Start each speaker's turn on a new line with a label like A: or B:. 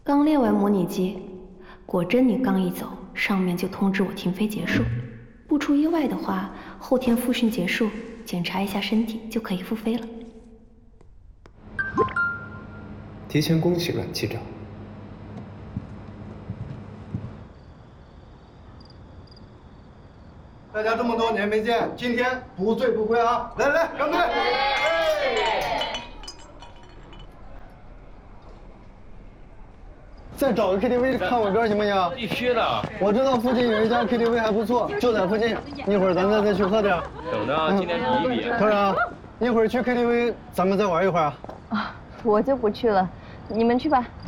A: 刚练完模拟机，果真你刚一走，上面就通知我停飞结束。不出意外的话，后天复训结束，检查一下身体就可以复飞了。
B: 提前恭喜阮机长。
C: 大家这么多年没见，今天不醉不归啊！来来，干杯！再找个 KTV 看会歌行不行？
D: 必须的。
C: 我知道附近有一家 KTV 还不错，就在附近。一会儿咱再去喝点。
D: 等着今天比一比。
C: 科长，一会儿去 KTV，咱们再玩一会儿啊。
E: 啊，我就不去了，你们去吧。